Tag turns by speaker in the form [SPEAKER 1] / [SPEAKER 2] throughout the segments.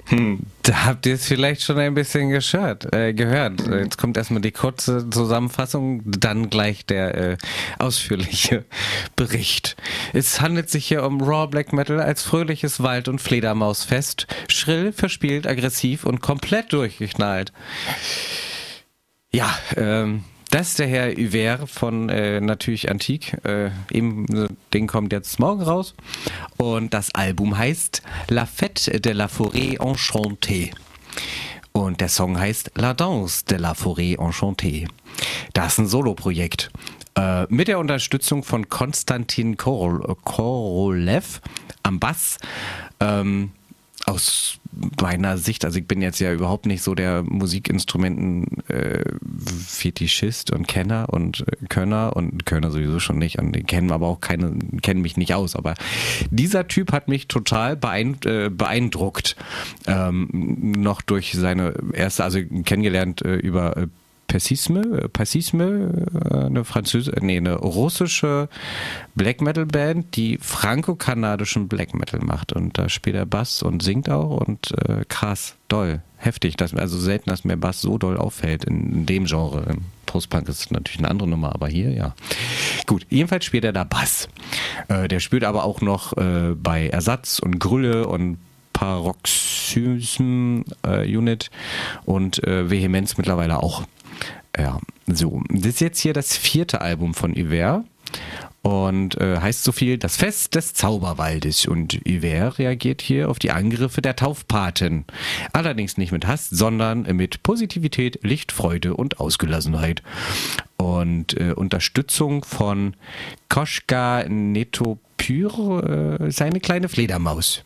[SPEAKER 1] Da habt ihr es vielleicht schon ein bisschen gehört. Jetzt kommt erstmal die kurze Zusammenfassung, dann gleich der ausführliche Bericht. Es handelt sich hier um Raw Black Metal als fröhliches Wald- und Fledermausfest. Schrill, verspielt, aggressiv und komplett durchgeknallt. Ja, das ist der Herr Huvert von natürlich Antique. Ding kommt jetzt morgen raus. Und das Album heißt La Fête de la Forêt Enchantée. Und der Song heißt La Danse de la Forêt Enchantée. Das ist ein Soloprojekt. Mit der Unterstützung von Konstantin Korolev am Bass. Aus meiner Sicht, also ich bin jetzt ja überhaupt nicht so der Musikinstrumenten-Fetischist und Kenner und Könner und Könner sowieso schon nicht und kennen aber auch kennen mich nicht aus, aber dieser Typ hat mich total beeindruckt, noch durch seine erste, also kennengelernt über Persisme, eine russische Black Metal Band, die franco-kanadischen Black Metal macht und da spielt er Bass und singt auch und krass, doll, heftig, also selten, dass mir Bass so doll auffällt in dem Genre. Postpunk ist natürlich eine andere Nummer, aber hier, ja. Gut, jedenfalls spielt er da Bass. Der spielt aber auch noch bei Ersatz und Grülle und Paroxysm Unit und Vehemenz mittlerweile auch. Ja, so. Das ist jetzt hier das 4. Album von Huvert und heißt so viel, das Fest des Zauberwaldes. Und Huvert reagiert hier auf die Angriffe der Taufpaten. Allerdings nicht mit Hass, sondern mit Positivität, Licht, Freude und Ausgelassenheit. Und Unterstützung von Koschka Netopyr, seine kleine Fledermaus.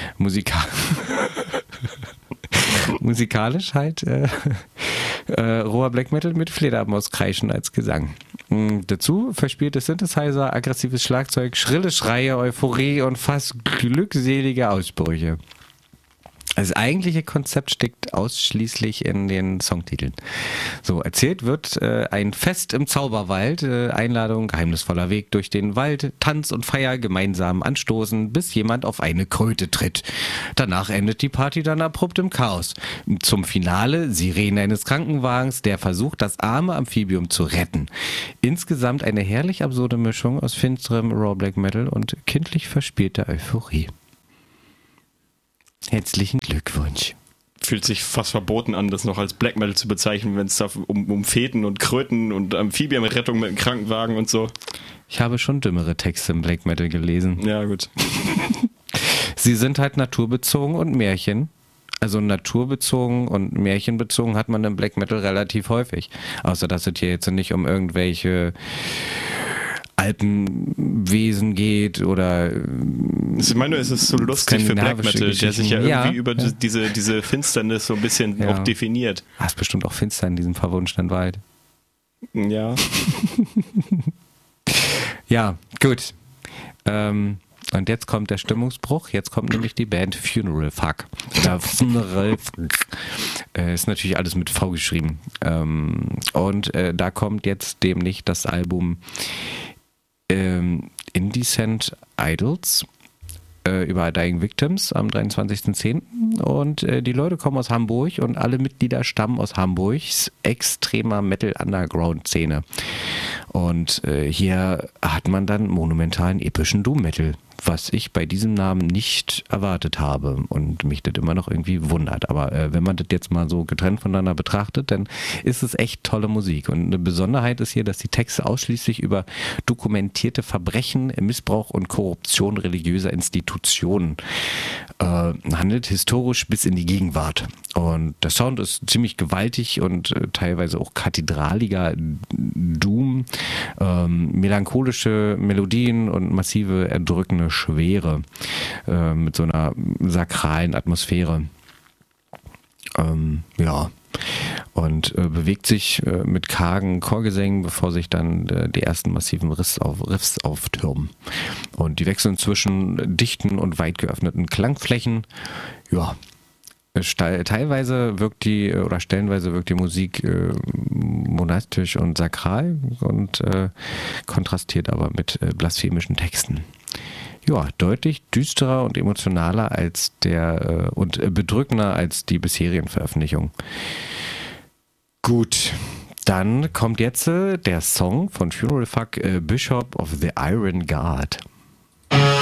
[SPEAKER 1] Musikalisch halt roher Black Metal mit Fledermauskreischen als Gesang. Dazu verspielte Synthesizer, aggressives Schlagzeug, schrille Schreie, Euphorie und fast glückselige Ausbrüche. Das eigentliche Konzept steckt ausschließlich in den Songtiteln. So, erzählt wird ein Fest im Zauberwald, Einladung, geheimnisvoller Weg durch den Wald, Tanz und Feier gemeinsam anstoßen, bis jemand auf eine Kröte tritt. Danach endet die Party dann abrupt im Chaos. Zum Finale Sirene eines Krankenwagens, der versucht, das arme Amphibium zu retten. Insgesamt eine herrlich absurde Mischung aus finsterem Raw Black Metal und kindlich verspielter Euphorie. Herzlichen Glückwunsch.
[SPEAKER 2] Fühlt sich fast verboten an, das noch als Black Metal zu bezeichnen, wenn es da um Feten und Kröten und Amphibienrettung mit dem Krankenwagen und so.
[SPEAKER 1] Ich habe schon dümmere Texte im Black Metal gelesen.
[SPEAKER 2] Ja, gut.
[SPEAKER 1] Sie sind halt naturbezogen und Märchen. Also naturbezogen und märchenbezogen hat man im Black Metal relativ häufig. Außer dass es hier jetzt nicht um irgendwelche Alpenwesen geht oder
[SPEAKER 2] ich meine, es ist so lustig für Black Metal, der sich ja irgendwie über diese Finsternis so ein bisschen auch definiert.
[SPEAKER 1] Ah, ist bestimmt auch finster in diesem verwunschenen Wald.
[SPEAKER 2] Ja.
[SPEAKER 1] Ja, gut. Und jetzt kommt der Stimmungsbruch. Jetzt kommt nämlich die Band Funeral Fuck. Ist natürlich alles mit V geschrieben. Und da kommt jetzt demnächst das Album Indecent Idols über Dying Victims am 23.10. Und die Leute kommen aus Hamburg und alle Mitglieder stammen aus Hamburgs extremer Metal-Underground-Szene. Und hier hat man dann monumentalen epischen Doom-Metal, was ich bei diesem Namen nicht erwartet habe und mich das immer noch irgendwie wundert. Aber wenn man das jetzt mal so getrennt voneinander betrachtet, dann ist es echt tolle Musik. Und eine Besonderheit ist hier, dass die Texte ausschließlich über dokumentierte Verbrechen, Missbrauch und Korruption religiöser Institutionen handelt, historisch bis in die Gegenwart. Und der Sound ist ziemlich gewaltig und teilweise auch kathedraliger Doom, melancholische Melodien und massive, erdrückende Schwere mit so einer sakralen Atmosphäre. Ja. Und bewegt sich mit kargen Chorgesängen, bevor sich dann die ersten massiven Riffs auftürmen. Und die wechseln zwischen dichten und weit geöffneten Klangflächen. Ja, stellenweise wirkt die Musik monastisch und sakral und kontrastiert aber mit blasphemischen Texten. ja, deutlich düsterer und emotionaler als und bedrückender als die bisherigen Veröffentlichungen. Gut, dann kommt jetzt der Song von Funeral Fuck, Bishop of the Iron Guard.